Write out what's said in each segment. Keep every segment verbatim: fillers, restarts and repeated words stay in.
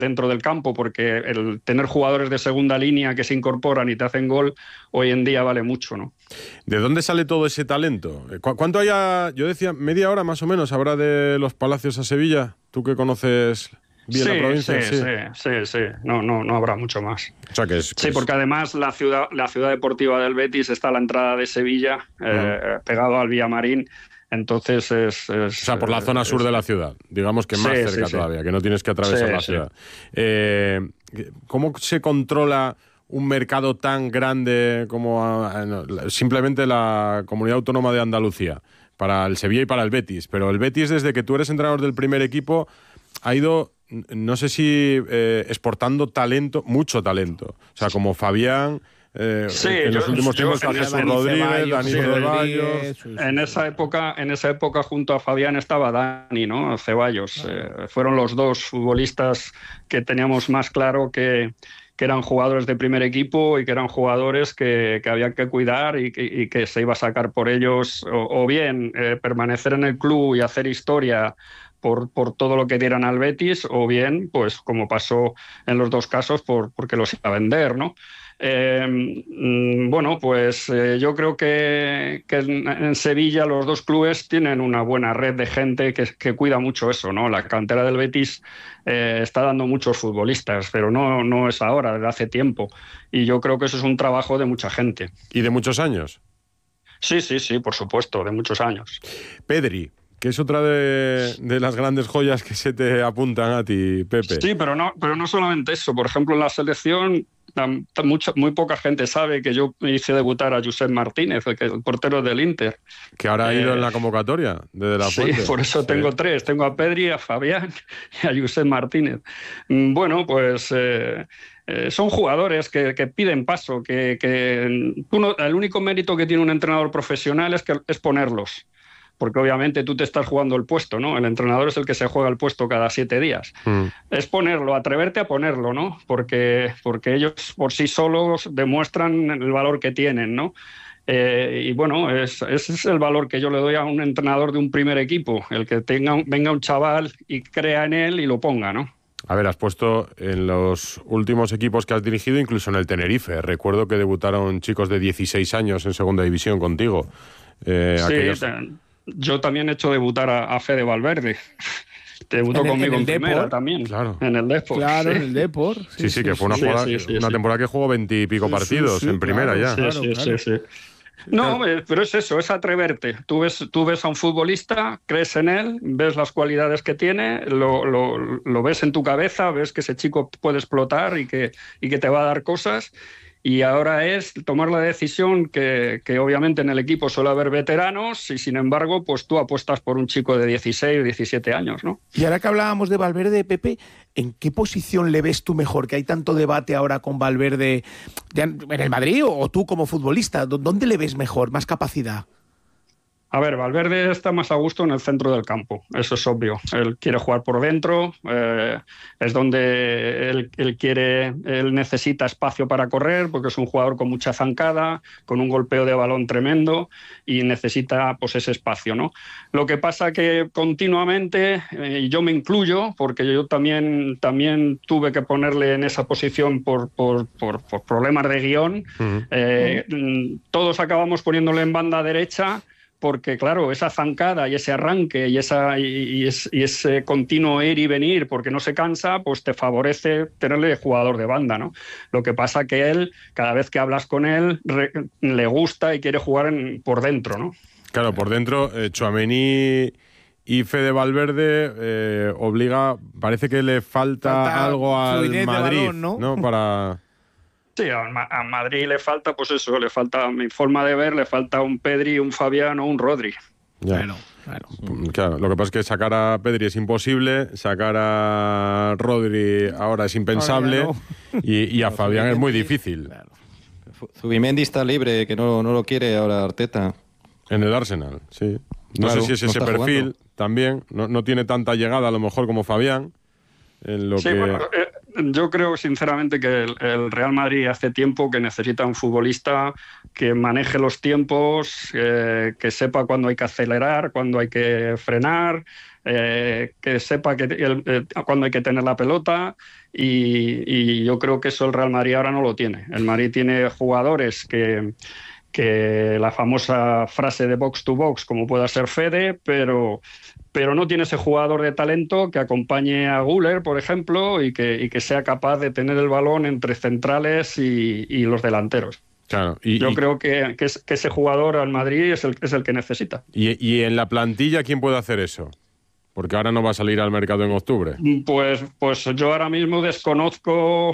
dentro del campo, porque el tener jugadores de segunda línea que se incorporan y te hacen gol hoy en día vale mucho, ¿no? ¿De dónde sale todo ese talento? ¿Cu- ¿Cuánto haya? Yo decía, media hora más o menos habrá de Los Palacios a Sevilla. Tú que conoces bien Sí, la provincia. sí, sí, sí, sí. No, no, no habrá mucho más. O sea que es. Que Sí, es- porque además la ciudad, la ciudad deportiva del Betis está a la entrada de Sevilla, eh, Mm. pegado al Villamarín. Entonces es, es, O sea, por la zona sur es- de la ciudad, digamos que sí, más sí, cerca sí. todavía, que no tienes que atravesar Sí, la sí. ciudad. Eh, ¿Cómo se controla un mercado tan grande como ah, no, la- simplemente la Comunidad Autónoma de Andalucía? Para el Sevilla y para el Betis. Pero el Betis, desde que tú eres entrenador del primer equipo, ha ido, n- no sé si eh, exportando talento, mucho talento. O sea, como Fabián... Eh, Sí, en yo- los últimos yo- tiempos está en Jesús esa- Rodríguez, Dani sí, Ceballos... En esa época, en esa época junto a Fabián estaba Dani, ¿no? Ceballos. Eh, fueron los dos futbolistas que teníamos más claro que, que eran jugadores de primer equipo y que eran jugadores que, que había que cuidar y que, y que se iba a sacar por ellos, o, o bien eh, permanecer en el club y hacer historia por, por todo lo que dieran al Betis, o bien, pues como pasó en los dos casos, por, porque los iba a vender, ¿no? Eh, mm, bueno, pues eh, yo creo que, que en, en Sevilla los dos clubes tienen una buena red de gente que, que cuida mucho eso, ¿no? La cantera del Betis eh, está dando muchos futbolistas, pero no, no es ahora, desde hace tiempo. Y yo creo que eso es un trabajo de mucha gente. Y de muchos años. Sí, sí, sí, por supuesto, de muchos años. Pedri, que es otra de, de las grandes joyas que se te apuntan a ti, Pepe. Sí, pero no, pero no solamente eso. Por ejemplo, en la selección, tam- tam- mucha, muy poca gente sabe que yo hice debutar a Josep Martínez, el, que- el portero del Inter. Que ahora ha ido Eh, en la convocatoria de De La Sí, Fuente. por eso Sí. tengo tres. Tengo a Pedri, a Fabián y a Josep Martínez. Mm, Bueno, pues eh, eh, son jugadores que, que piden paso, que, que uno- el único mérito que tiene un entrenador profesional es, que, es ponerlos. Porque obviamente tú te estás jugando el puesto, ¿no? El entrenador es el que se juega el puesto cada siete días. Mm. Es ponerlo, atreverte a ponerlo, ¿no? Porque, porque ellos por sí solos demuestran el valor que tienen, ¿no? Eh, y bueno, es, ese es el valor que yo le doy a un entrenador de un primer equipo, el que tenga, venga un chaval y crea en él y lo ponga, ¿no? A ver, has puesto en los últimos equipos que has dirigido, incluso en el Tenerife. Recuerdo que debutaron chicos de dieciséis años en segunda división contigo. Eh, Sí, aquellos... te- yo también he hecho debutar a, a Fede Valverde. Debutó En el- conmigo en en, el primera Depor. también, Claro. en el Depor. Claro, sí. en el Depor. Sí, sí, que fue una, sí, jugada- sí, sí, una sí. temporada que jugó veintipico Sí, sí, partidos sí, en primera claro, ya. Sí, Claro, sí, claro. sí, sí. No, eh, pero es eso, es atreverte. Tú ves, tú ves a un futbolista, crees en él, ves las cualidades que tiene, lo, lo, lo ves en tu cabeza, ves que ese chico puede explotar y que, y que te va a dar cosas. Y ahora es tomar la decisión que, que obviamente en el equipo suele haber veteranos y sin embargo pues tú apuestas por un chico de dieciséis, diecisiete años, ¿no? Y ahora que hablábamos de Valverde, Pepe, ¿en qué posición le ves tú mejor? Que hay tanto debate ahora con Valverde ya en el Madrid o, o tú como futbolista. ¿Dó- ¿Dónde le ves mejor, más capacidad? A ver, Valverde está más a gusto en el centro del campo, eso es obvio. Él quiere jugar por dentro, eh, es donde él, él quiere, él necesita espacio para correr, porque es un jugador con mucha zancada, con un golpeo de balón tremendo y necesita pues ese espacio, ¿no? Lo que pasa que continuamente, eh, y yo me incluyo, porque yo también, también tuve que ponerle en esa posición por, por, por, por problemas de guión, Ujú. eh, mm, todos acabamos poniéndole en banda derecha, porque claro, esa zancada y ese arranque y, esa, y, y, es, y ese continuo ir y venir porque no se cansa, pues te favorece tenerle jugador de banda, ¿no? Lo que pasa que él, cada vez que hablas con él, re, le gusta y quiere jugar en, por dentro, ¿no? Claro, por dentro, eh, Tchouaméni y Fede Valverde eh, obliga, parece que le falta, Falta algo al fluidez de Madrid, balón, ¿no? ¿no? Para... Sí, a, Ma- a Madrid le falta, pues eso, le falta mi forma de ver, le falta un Pedri, un Fabián o un Rodri. Ya. Claro, claro. Claro, lo que pasa es que sacar a Pedri es imposible, sacar a Rodri ahora es impensable Ahora y, y a No, Fabián es muy Zubimendi, difícil. Claro. Zubimendi está libre, que no, no lo quiere ahora Arteta. En el Arsenal, sí. No Claro, sé si es no ese está perfil jugando. también, no, no tiene tanta llegada a lo mejor como Fabián. En lo Sí, que... bueno, eh, yo creo sinceramente que el, el Real Madrid hace tiempo que necesita un futbolista que maneje los tiempos, eh, que sepa cuándo hay que acelerar, cuándo hay que frenar, eh, que sepa que el, eh, cuándo hay que tener la pelota y, y yo creo que eso el Real Madrid ahora no lo tiene. El Madrid tiene jugadores que, que la famosa frase de box to box, como pueda ser Fede, pero... pero no tiene ese jugador de talento que acompañe a Güler, por ejemplo, y que, y que sea capaz de tener el balón entre centrales y, y los delanteros. Claro, y, Yo y, creo que, que, es, que ese jugador al Madrid es el, es el que necesita. Y, y en la plantilla, ¿quién puede hacer eso? Porque ahora no va a salir al mercado en octubre. Pues, pues yo ahora mismo desconozco,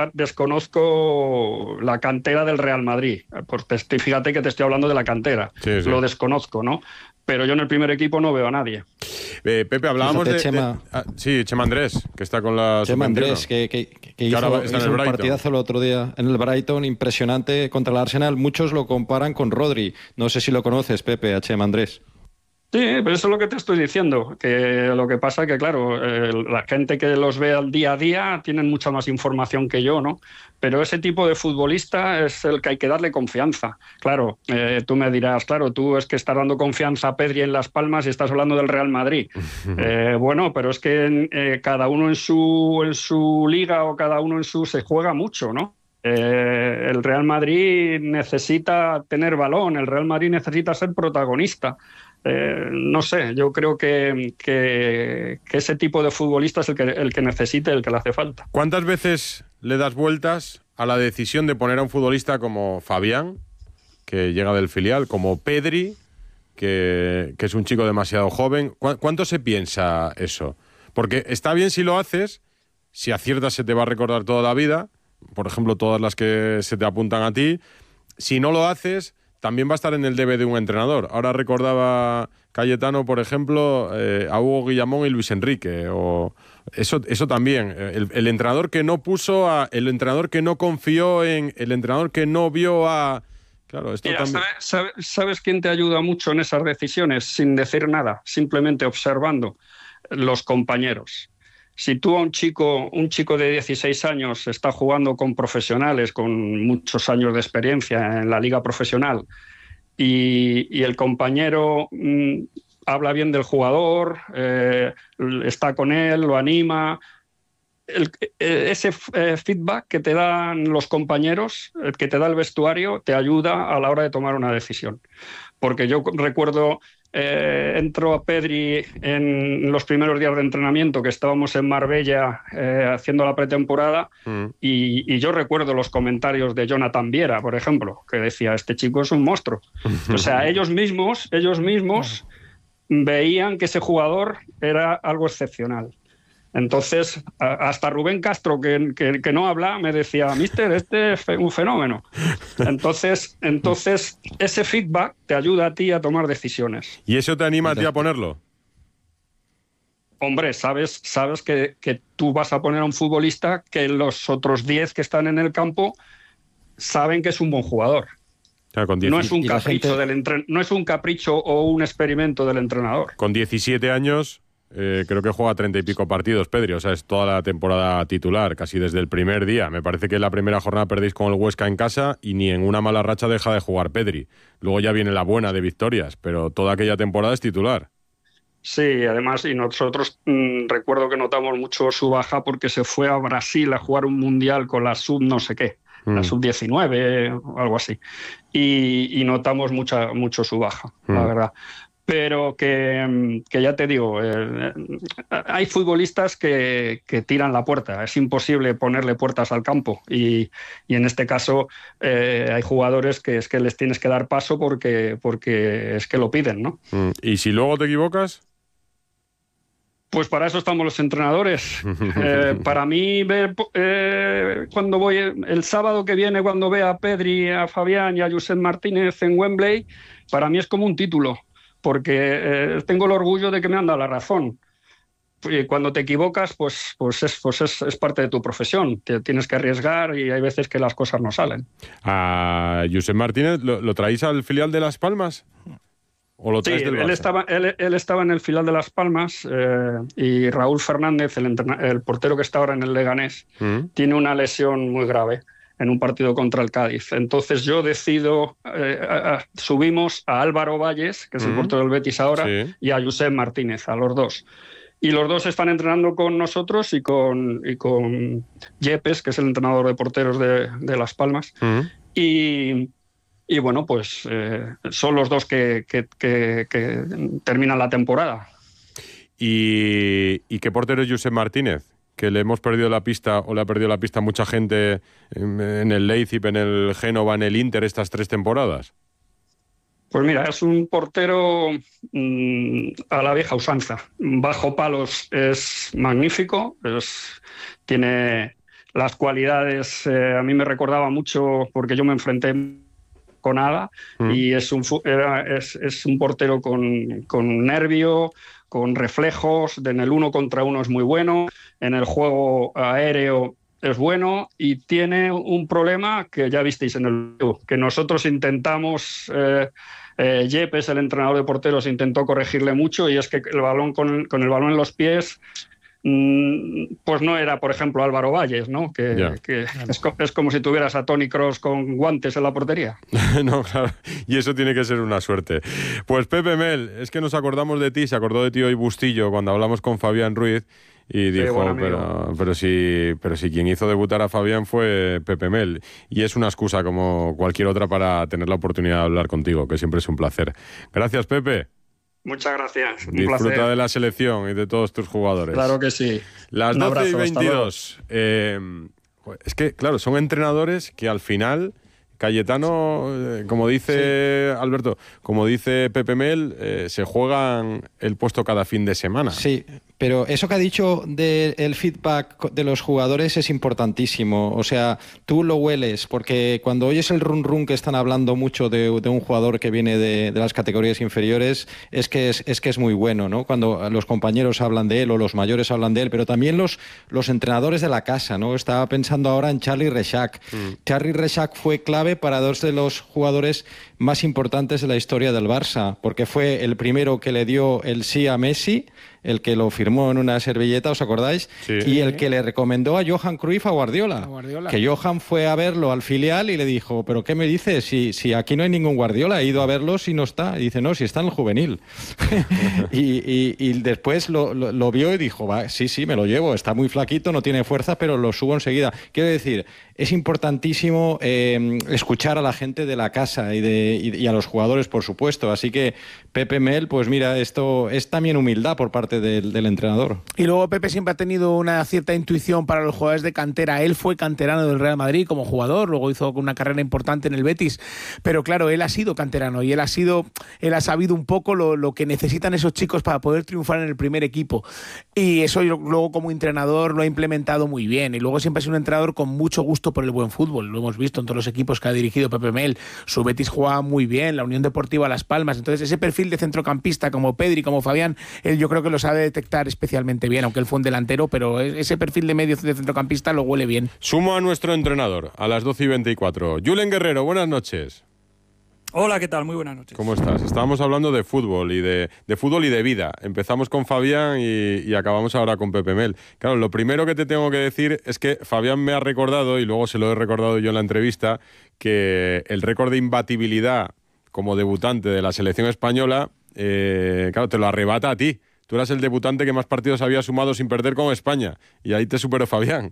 desconozco la cantera del Real Madrid. Pues te, fíjate que te estoy hablando de la cantera. Sí, sí. Lo desconozco, ¿no? Pero yo en el primer equipo no veo a nadie. Eh, Pepe, hablábamos Fíjate, de... Chema, de ah, sí, Chema Andrés, que está con la... Chema Andrés, que, que, que, que hizo, ahora está hizo en el un partidazo el otro día en el Brighton, impresionante contra el Arsenal. Muchos lo comparan con Rodri. No sé si lo conoces, Pepe, a Chema Andrés. Sí, pero eso es lo que te estoy diciendo, que lo que pasa es que, claro, eh, la gente que los ve al día a día tienen mucha más información que yo, ¿no? Pero ese tipo de futbolista es el que hay que darle confianza. Claro, eh, tú me dirás, claro, tú es que estás dando confianza a Pedri en Las Palmas y estás hablando del Real Madrid. eh, bueno, pero es que eh, cada uno en su, en su liga o cada uno en su... se juega mucho, ¿no? Eh, el Real Madrid necesita tener balón, el Real Madrid necesita ser protagonista. Eh, no sé, yo creo que, que, que ese tipo de futbolista es el que, el que necesite, el que le hace falta. ¿Cuántas veces le das vueltas a la decisión de poner a un futbolista como Fabián, que llega del filial, como Pedri, que, que es un chico demasiado joven? ¿Cu- ¿Cuánto se piensa eso? Porque está bien si lo haces, si aciertas se te va a recordar toda la vida, por ejemplo, todas las que se te apuntan a ti. Si no lo haces, también va a estar en el debe de un entrenador. Ahora recordaba Cayetano, por ejemplo, eh, a Hugo Guillamón y Luis Enrique. O eso, eso también. El, el entrenador que no puso a, el entrenador que no confió en, el entrenador que no vio a. Claro, esto Mira, también. ¿sabes, ¿Sabes quién te ayuda mucho en esas decisiones sin decir nada, simplemente observando? Los compañeros. Si tú a un chico, un chico de dieciséis años está jugando con profesionales con muchos años de experiencia en la liga profesional y, y el compañero mmm, habla bien del jugador, eh, está con él, lo anima, el, ese eh, feedback que te dan los compañeros, el que te da el vestuario, te ayuda a la hora de tomar una decisión. Porque yo recuerdo... Eh, entró a Pedri en los primeros días de entrenamiento, que estábamos en Marbella eh, haciendo la pretemporada, mm. y, y yo recuerdo los comentarios de Jonathan Viera, por ejemplo, que decía, este chico es un monstruo. O sea, ellos mismos, ellos mismos veían que ese jugador era algo excepcional. Entonces, hasta Rubén Castro, que, que, que no habla, me decía, míster, este es un fenómeno. Entonces, entonces, ese feedback te ayuda a ti a tomar decisiones. ¿Y eso te anima a ti a ponerlo? Hombre, sabes, sabes que, que tú vas a poner a un futbolista que los otros diez que están en el campo saben que es un buen jugador. Claro, con diez... no, es un capricho gente... del entre... no es un capricho o un experimento del entrenador. Con diecisiete años... Eh, creo que juega treinta y pico partidos, Pedri, o sea, es toda la temporada titular, casi desde el primer día. Me parece que en la primera jornada perdéis con el Huesca en casa y ni en una mala racha deja de jugar Pedri. Luego ya viene la buena de victorias, pero toda aquella temporada es titular. Sí, además, y nosotros mmm, recuerdo que notamos mucho su baja porque se fue a Brasil a jugar un mundial con la sub no sé qué, mm. la sub diecinueve o algo así, y, y notamos mucha, mucho su baja, mm. la verdad. Pero que, que ya te digo, eh, hay futbolistas que, que tiran la puerta, es imposible ponerle puertas al campo y, y en este caso eh, hay jugadores que es que les tienes que dar paso porque, porque es que lo piden, ¿no? ¿Y si luego te equivocas? Pues para eso estamos los entrenadores. Eh, para mí, ver, eh, cuando voy el sábado que viene, cuando vea a Pedri, a Fabián y a Josep Martínez en Wembley, para mí es como un título. Porque eh, tengo el orgullo de que me han dado la razón. Y cuando te equivocas, pues, pues, es, pues es, es parte de tu profesión. Te tienes que arriesgar y hay veces que las cosas no salen. ¿A Josep Martínez lo, lo traéis al filial de Las Palmas? ¿O lo traéis sí, del Barça? Él estaba, él, él estaba en el filial de Las Palmas eh, y Raúl Fernández, el, el portero que está ahora en el Leganés, ¿Mm? tiene una lesión muy grave. en un partido contra el Cádiz. Entonces yo decido, eh, a, a, subimos a Álvaro Valles, que es el mm. portero del Betis ahora, sí. y a Josep Martínez, a los dos. Y los dos están entrenando con nosotros y con, y con Yepes, que es el entrenador de porteros de, de Las Palmas. Mm. Y, y bueno, pues eh, son los dos que, que, que, que terminan la temporada. ¿Y, ¿Y qué portero es Josep Martínez? Que le hemos perdido la pista, o le ha perdido la pista mucha gente en, en el Leipzig, en el Génova, en el Inter estas tres temporadas. Pues mira, es un portero mmm, a la vieja usanza. Bajo palos es magnífico, es, tiene las cualidades, eh, a mí me recordaba mucho porque yo me enfrenté con Ada mm. y es un, era, es, es un portero con, con nervio, con reflejos, en el uno contra uno es muy bueno, en el juego aéreo es bueno y tiene un problema que ya visteis en el video, que nosotros intentamos, eh, eh, Yepes, el entrenador de porteros, intentó corregirle mucho, y es que el balón con, con el balón en los pies, mmm, pues no era, por ejemplo, Álvaro Valles, ¿no? Que, yeah. que es, es como si tuvieras a Toni Kroos con guantes en la portería. No, claro, y eso tiene que ser una suerte. Pues Pepe Mel, es que nos acordamos de ti, se acordó de ti hoy Bustillo cuando hablamos con Fabián Ruiz. Y dijo, sí, bueno, pero, pero, si, pero si quien hizo debutar a Fabián fue Pepe Mel. Y es una excusa como cualquier otra para tener la oportunidad de hablar contigo, que siempre es un placer. Gracias, Pepe. Muchas gracias. Un Disfruta placer. de la selección y de todos tus jugadores. Claro que sí. Las doce y veintidós. Eh, es que, claro, son entrenadores que al final... Cayetano, eh, como dice sí. Alberto, como dice Pepe Mel, eh, se juegan el puesto cada fin de semana. Sí, pero eso que ha dicho del feedback de los jugadores es importantísimo. O sea, tú lo hueles, porque cuando oyes el run run que están hablando mucho de, de un jugador que viene de, de las categorías inferiores, es que es, es que es muy bueno, ¿no? Cuando los compañeros hablan de él o los mayores hablan de él, pero también los, los entrenadores de la casa, ¿no? Estaba pensando ahora en Charlie Rexach. Mm. Charlie Rexach fue clave para dos de los jugadores más importantes de la historia del Barça, porque fue el primero que le dio el sí a Messi, el que lo firmó en una servilleta, ¿os acordáis? Sí. Y el que le recomendó a Johan Cruyff a Guardiola, a Guardiola. Que Johan fue a verlo al filial y le dijo, ¿pero qué me dices? Si, si aquí no hay ningún Guardiola, he ido a verlo si no está. Y dice, no, si está en el juvenil. y, y, y después lo, lo, lo vio y dijo, va, sí, sí, me lo llevo, está muy flaquito, no tiene fuerza, pero lo subo enseguida. Quiero decir, es importantísimo eh, escuchar a la gente de la casa y, de, y, y a los jugadores, por supuesto. Así que Pepe Mel, pues mira, esto es también humildad por parte del, del entrenador. Y luego Pepe siempre ha tenido una cierta intuición para los jugadores de cantera. Él fue canterano del Real Madrid como jugador, luego hizo una carrera importante en el Betis, pero claro, él ha sido canterano y él ha sido, él ha sabido un poco lo, lo que necesitan esos chicos para poder triunfar en el primer equipo. Y eso luego como entrenador lo ha implementado muy bien. Y luego siempre ha sido un entrenador con mucho gusto por el buen fútbol. Lo hemos visto en todos los equipos que ha dirigido Pepe Mel. Su Betis jugaba muy bien, la Unión Deportiva Las Palmas. Entonces ese perfil de centrocampista como Pedri, como Fabián, él yo creo que lo sabe detectar especialmente bien, aunque él fue un delantero, pero ese perfil de medio de centrocampista lo huele bien. Sumo a nuestro entrenador a las doce y veinticuatro. Julen Guerrero, buenas noches. Hola, ¿qué tal? Muy buenas noches. ¿Cómo estás? Estábamos hablando de fútbol y de, de fútbol y de vida. Empezamos con Fabián y, y acabamos ahora con Pepe Mel. Claro, lo primero que te tengo que decir es que Fabián me ha recordado, y luego se lo he recordado yo en la entrevista, que el récord de imbatibilidad como debutante de la selección española, eh, claro, te lo arrebata a ti. Tú eras el debutante que más partidos había sumado sin perder con España. Y ahí te superó Fabián.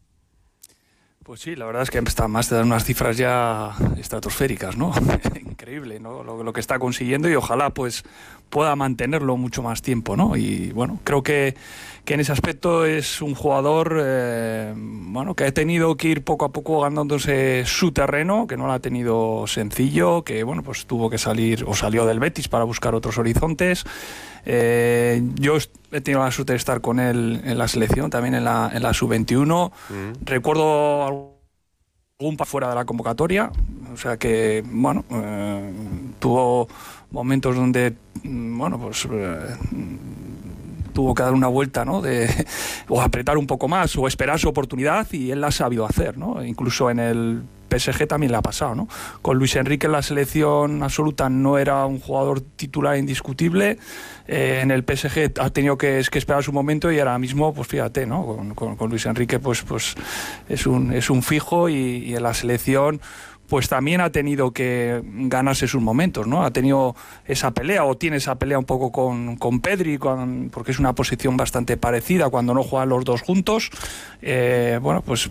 Pues sí, la verdad es que además te dan unas cifras ya estratosféricas, ¿no? Increíble, ¿no? Lo, lo que está consiguiendo, y ojalá pues pueda mantenerlo mucho más tiempo, ¿no? Y bueno, creo que, que en ese aspecto es un jugador eh, bueno, que ha tenido que ir poco a poco ganándose su terreno, que no lo ha tenido sencillo, que bueno, pues tuvo que salir o salió del Betis para buscar otros horizontes. Eh, yo he tenido la suerte de estar con él en la selección, también en la, en la sub veintiuno. Mm. Recuerdo algún pa fuera de la convocatoria, o sea que, bueno, eh, tuvo momentos donde, bueno, pues eh, tuvo que dar una vuelta, ¿no? De, o apretar un poco más o esperar su oportunidad, y él la ha sabido hacer, ¿no? Incluso en el P S G también le ha pasado, ¿no? Con Luis Enrique en la selección absoluta no era un jugador titular indiscutible, eh, en el P S G ha tenido que, es que esperar su momento, y ahora mismo, pues fíjate, ¿no? Con, con, con Luis Enrique pues, pues es un, es un fijo, y, y en la selección pues también ha tenido que ganarse sus momentos, ¿no? Ha tenido esa pelea, o tiene esa pelea un poco con, con Pedri, con, porque es una posición bastante parecida cuando no juegan los dos juntos. Eh, bueno, pues